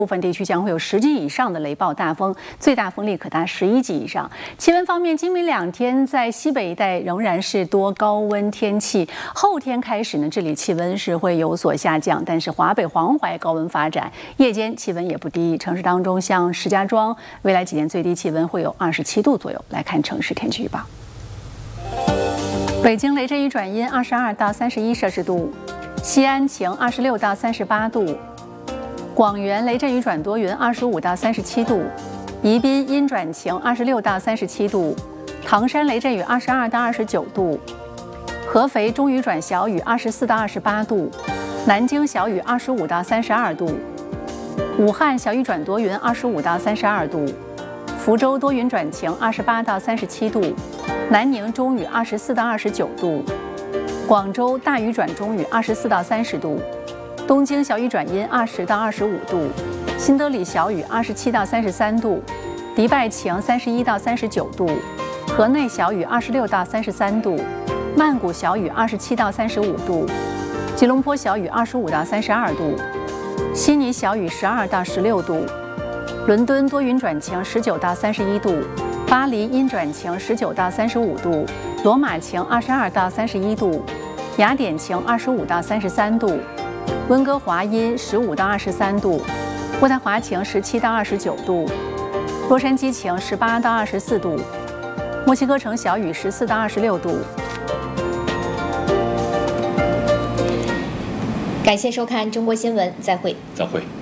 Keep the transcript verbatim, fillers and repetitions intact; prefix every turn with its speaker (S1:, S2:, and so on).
S1: 部分地区将会有十级以上的雷暴大风，最大风力可达十一级以上。气温方面，今明两天在西北一带仍然是多高温天气，后天开始呢，这里气温是会有所下降，但是华北、黄淮高温发展，夜间气温也不低。城市当中，像石家庄，未来几天最低气温会有二十七度左右。来看城市天气预报。北京雷阵雨转阴，二十二到三十一摄氏度；西安晴，二十六到三十八度。 广元雷阵雨转多云，二十五到三十七度；宜宾阴转晴，二十六到三十七度；唐山雷阵雨，二十二到二十九度；合肥中雨转小雨，二十四到二十八度；南京小雨，二十五到三十二度；武汉小雨转多云，二十五到三十二度；福州多云转晴，二十八到三十七度；南宁中雨，二十四到二十九度；广州大雨转中雨，二十四到三十度。 东京小雨转阴，二十到二十五度；新德里小雨，二十七到三十三度；迪拜晴，三十一到三十九度；河内小雨，二十六到三十三度；曼谷小雨，二十七到三十五度；吉隆坡小雨，二十五到三十二度；悉尼小雨，十二到十六度；伦敦多云转晴，十九到三十一度；巴黎阴转晴，十九到三十五度；罗马晴，二十二到三十一度；雅典晴，二十五到三十三度。 温哥华阴十五到二十三度，渥太华晴十七到二十九度，洛杉矶晴十八到二十四度，墨西哥城小雨十四到二十六度。
S2: 感谢收看中国新闻，再会。
S3: 再会。